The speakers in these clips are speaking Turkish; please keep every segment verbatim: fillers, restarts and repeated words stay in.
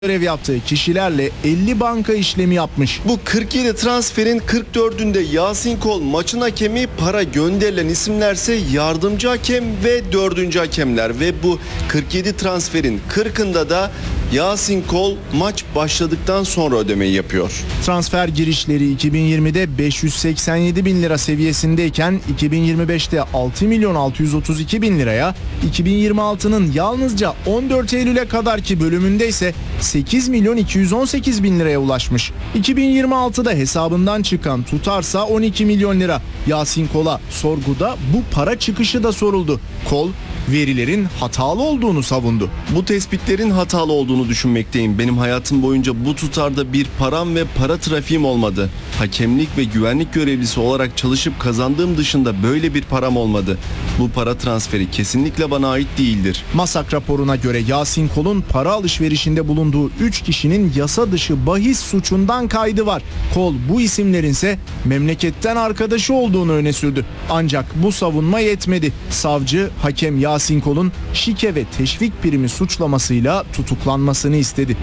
görev yaptığı kişilerle elli banka işlemi yapmış. Bu kırk yedi transferin kırk dördünde Yasin Kol maçın hakemi, para gönderilen isimlerse yardımcı hakem ve dördüncü hakemler ve bu kırk yedi transferin kırkında da Yasin Kol maç başladıktan sonra ödemeyi yapıyor. Transfer girişleri iki bin yirmide beş yüz seksen yedi bin lira seviyesindeyken iki bin yirmi beşte altı milyon altı yüz otuz iki bin liraya, iki bin yirmi altının yalnızca on dört Eylül'e kadarki bölümünde ise sekiz milyon iki yüz on sekiz bin liraya ulaşmış. iki bin yirmi altıda hesabından çıkan tutarsa on iki milyon lira. Yasin Kol'a sorguda bu para çıkışı da soruldu. Kol verilerin hatalı olduğunu savundu. Bu tespitlerin hatalı olduğunu düşünmekteyim. Benim hayatım boyunca bu tutarda bir param ve para trafiğim olmadı. Hakemlik ve güvenlik görevlisi olarak çalışıp kazandığım dışında böyle bir param olmadı. Bu para transferi kesinlikle bana ait değildir. Masak raporuna göre Yasin Kol'un para alışverişinde bulunduğu üç kişinin yasa dışı bahis suçundan kaydı var. Kol bu isimlerin ise memleketten arkadaşı olduğunu öne sürdü. Ancak bu savunma yetmedi. Savcı hakem Yasin Kol'un şike ve teşvik primi suçlamasıyla tutuklanmasını istedi.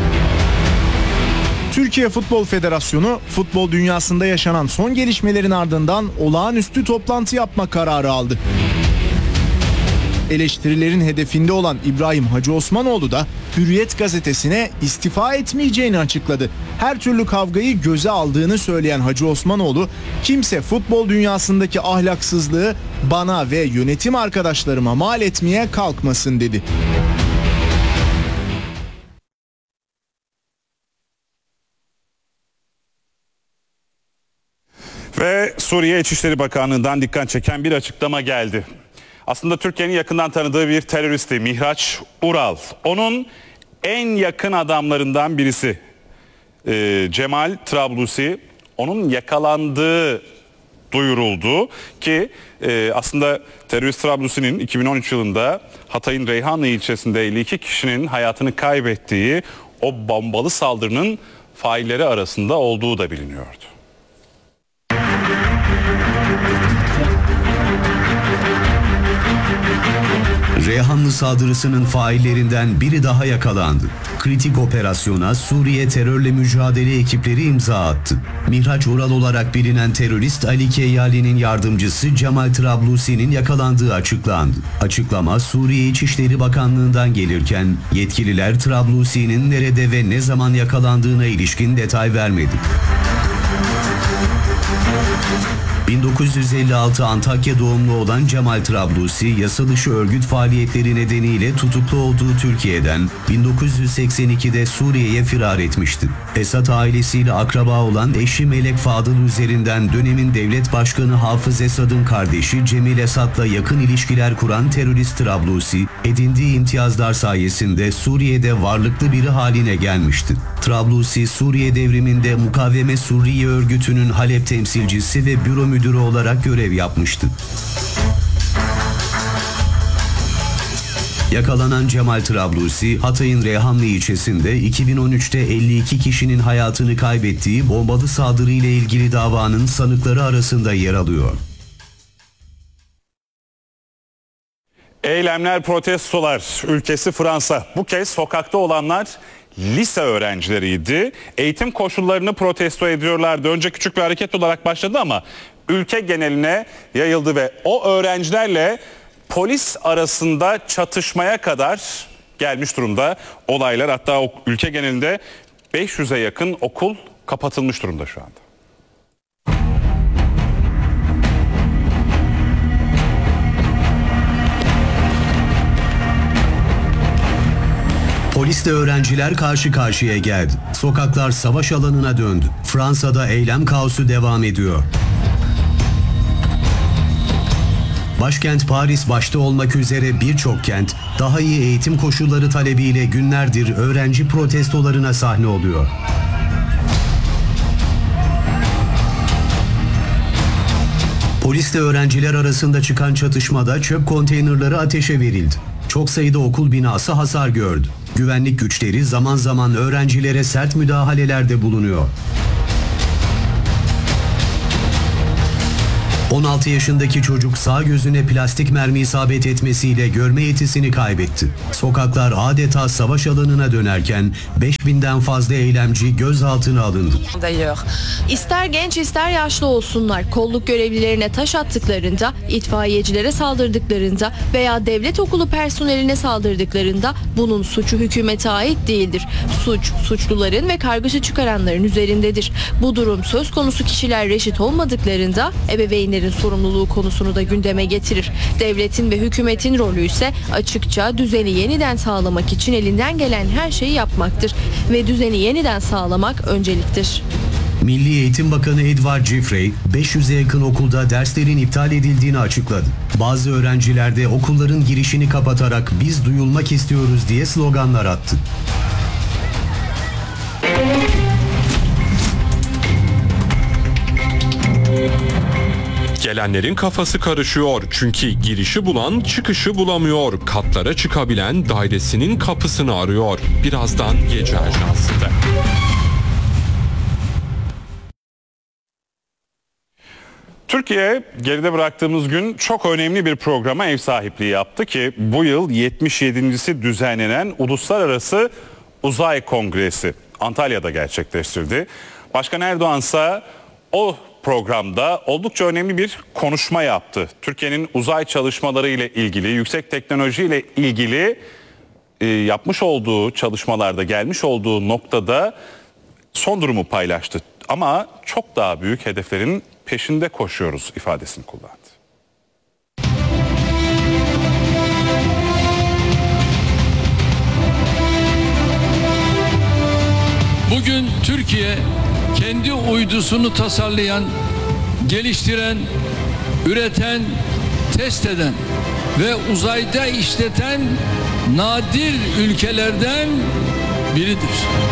Türkiye Futbol Federasyonu futbol dünyasında yaşanan son gelişmelerin ardından olağanüstü toplantı yapma kararı aldı. Eleştirilerin hedefinde olan İbrahim Hacı Osmanoğlu da Hürriyet gazetesine istifa etmeyeceğini açıkladı. Her türlü kavgayı göze aldığını söyleyen Hacı Osmanoğlu, kimse futbol dünyasındaki ahlaksızlığı bana ve yönetim arkadaşlarıma mal etmeye kalkmasın dedi. Ve Suriye İçişleri Bakanlığı'ndan dikkat çeken bir açıklama geldi. Aslında Türkiye'nin yakından tanıdığı bir teröristi Mihraç Ural. Onun en yakın adamlarından birisi ee, Cemal Trablusi. Onun yakalandığı duyuruldu ki e, aslında terörist Trablusi'nin iki bin on üç yılında Hatay'ın Reyhanlı ilçesinde elli iki kişinin hayatını kaybettiği o bombalı saldırının failleri arasında olduğu da biliniyordu. Reyhanlı saldırısının faillerinden biri daha yakalandı. Kritik operasyona Suriye terörle mücadele ekipleri imza attı. Mihraç Ural olarak bilinen terörist Ali Keyyali'nin yardımcısı Cemal Trablusi'nin yakalandığı açıklandı. Açıklama Suriye İçişleri Bakanlığı'ndan gelirken yetkililer Trablusi'nin nerede ve ne zaman yakalandığına ilişkin detay vermedi. bin dokuz yüz elli altı Antakya doğumlu olan Cemal Trablusi, yasa dışı örgüt faaliyetleri nedeniyle tutuklu olduğu Türkiye'den bin dokuz yüz seksen ikide Suriye'ye firar etmişti. Esad ailesiyle akraba olan eşi Melek Fadıl üzerinden dönemin devlet başkanı Hafız Esad'ın kardeşi Cemil Esad'la yakın ilişkiler kuran terörist Trablusi, edindiği imtiyazlar sayesinde Suriye'de varlıklı biri haline gelmişti. Trablusi, Suriye devriminde Mukaveme Suriye örgütünün Halep temsilcisi ve büro müdürü olarak görev yapmıştı. Yakalanan Cemal Trablusi, Hatay'ın Reyhanlı ilçesinde iki bin on üçte elli iki kişinin hayatını kaybettiği bombalı saldırı ile ilgili davanın sanıkları arasında yer alıyor. Eylemler, protestolar ülkesi Fransa. Bu kez sokakta olanlar lise öğrencileriydi. Eğitim koşullarını protesto ediyorlardı. Önce küçük bir hareket olarak başladı ama ülke geneline yayıldı ve o öğrencilerle polis arasında çatışmaya kadar gelmiş durumda olaylar. Hatta o ülke genelinde beş yüze yakın okul kapatılmış durumda şu anda. Polisle öğrenciler karşı karşıya geldi. Sokaklar savaş alanına döndü. Fransa'da eylem kaosu devam ediyor. Başkent Paris başta olmak üzere birçok kent daha iyi eğitim koşulları talebiyle günlerdir öğrenci protestolarına sahne oluyor. Polisle öğrenciler arasında çıkan çatışmada çöp konteynerları ateşe verildi. Çok sayıda okul binası hasar gördü. Güvenlik güçleri zaman zaman öğrencilere sert müdahalelerde bulunuyor. on altı yaşındaki çocuk sağ gözüne plastik mermi isabet etmesiyle görme yetisini kaybetti. Sokaklar adeta savaş alanına dönerken beş binden fazla eylemci gözaltına alındı. İster genç ister yaşlı olsunlar, kolluk görevlilerine taş attıklarında, itfaiyecilere saldırdıklarında veya devlet okulu personeline saldırdıklarında bunun suçu hükümete ait değildir. Suç, suçluların ve kargaşa çıkaranların üzerindedir. Bu durum söz konusu kişiler reşit olmadıklarında ebeveynlerin sorumluluğu konusunu da gündeme getirir. Devletin ve hükümetin rolü ise açıkça düzeni yeniden sağlamak için elinden gelen her şeyi yapmaktır ve düzeni yeniden sağlamak önceliktir. Milli Eğitim Bakanı Edward Giffey, beş yüze yakın okulda derslerin iptal edildiğini açıkladı. Bazı öğrenciler de okulların girişini kapatarak "Biz duyulmak istiyoruz" diye sloganlar attı. Gelenlerin kafası karışıyor çünkü girişi bulan çıkışı bulamıyor. Katlara çıkabilen dairesinin kapısını arıyor. Birazdan gece ajansında. Türkiye geride bıraktığımız gün çok önemli bir programa ev sahipliği yaptı ki bu yıl yetmiş yedincisi düzenlenen Uluslararası Uzay Kongresi Antalya'da gerçekleştirdi. Başkan Erdoğan ise o programda oldukça önemli bir konuşma yaptı. Türkiye'nin uzay çalışmaları ile ilgili, yüksek teknoloji ile ilgili e, yapmış olduğu çalışmalarda, gelmiş olduğu noktada son durumu paylaştı. Ama çok daha büyük hedeflerin peşinde koşuyoruz ifadesini kullandı. Bugün Türkiye kendi uydusunu tasarlayan, geliştiren, üreten, test eden ve uzayda işleten nadir ülkelerden biridir.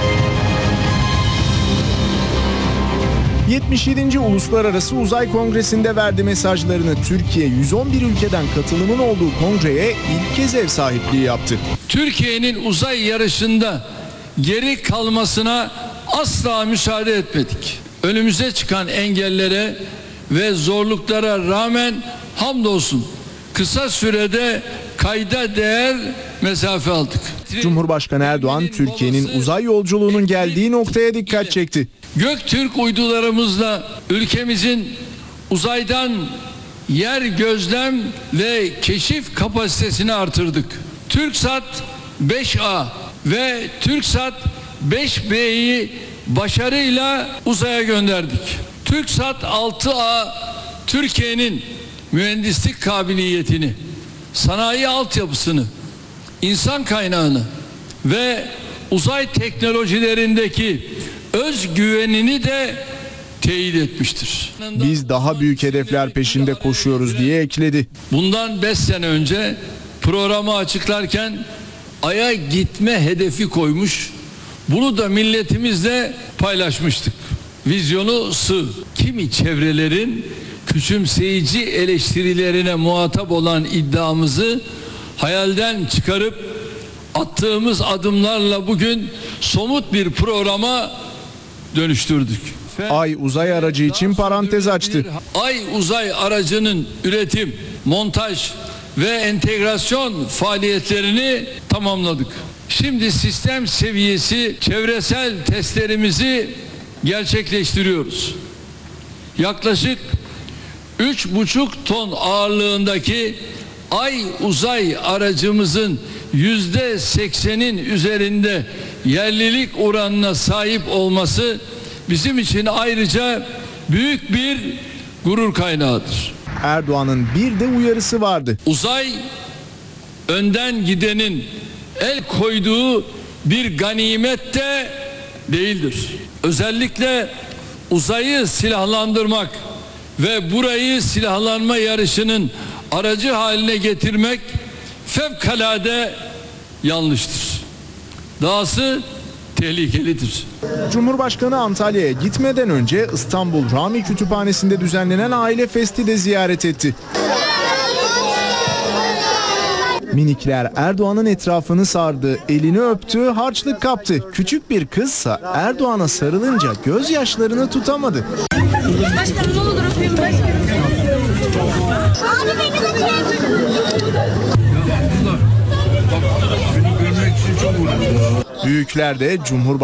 yetmiş yedinci Uluslararası Uzay Kongresi'nde verdi mesajlarını. Türkiye yüz on bir ülkeden katılımın olduğu kongreye ilk kez ev sahipliği yaptı. Türkiye'nin uzay yarışında geri kalmasına asla müsaade etmedik. Önümüze çıkan engellere ve zorluklara rağmen hamdolsun kısa sürede kayda değer mesafe aldık. Cumhurbaşkanı Erdoğan, Türkiye'nin uzay yolculuğunun geldiği noktaya dikkat çekti. Göktürk uydularımızla ülkemizin uzaydan yer gözlem ve keşif kapasitesini artırdık. TürkSat beş A ve TürkSat beş B'yi başarıyla uzaya gönderdik. TürkSat altı A Türkiye'nin mühendislik kabiliyetini, sanayi altyapısını, insan kaynağını ve uzay teknolojilerindeki özgüvenini de teyit etmiştir. Biz daha büyük hedefler peşinde koşuyoruz diye ekledi. Bundan beş sene önce programı açıklarken Ay'a gitme hedefi koymuş, bunu da milletimizle paylaşmıştık. Vizyonu sığ. Kimi çevrelerin küçümseyici eleştirilerine muhatap olan iddiamızı hayalden çıkarıp attığımız adımlarla bugün somut bir programa dönüştürdük. Ay uzay aracı için parantez açtı. Ay uzay aracının üretim, montaj ve entegrasyon faaliyetlerini tamamladık. Şimdi sistem seviyesi çevresel testlerimizi gerçekleştiriyoruz. Yaklaşık üç buçuk ton ağırlığındaki Ay uzay aracımızın yüzde seksenin üzerinde yerlilik oranına sahip olması bizim için ayrıca büyük bir gurur kaynağıdır. Erdoğan'ın bir de uyarısı vardı. Uzay önden gidenin el koyduğu bir ganimet de değildir. Özellikle uzayı silahlandırmak ve burayı silahlanma yarışının aracı haline getirmek fevkalade yanlıştır. Dahası tehlikelidir. Cumhurbaşkanı Antalya'ya gitmeden önce İstanbul Rami Kütüphanesi'nde düzenlenen Aile Fest'i de ziyaret etti. Minikler Erdoğan'ın etrafını sardı, elini öptü, harçlık kaptı. Küçük bir kızsa Erdoğan'a sarılınca gözyaşlarını tutamadı. Başkanım ne olur öpeyim başkanım. Abi beni de çek. Büyükler de Cumhurbaşkanı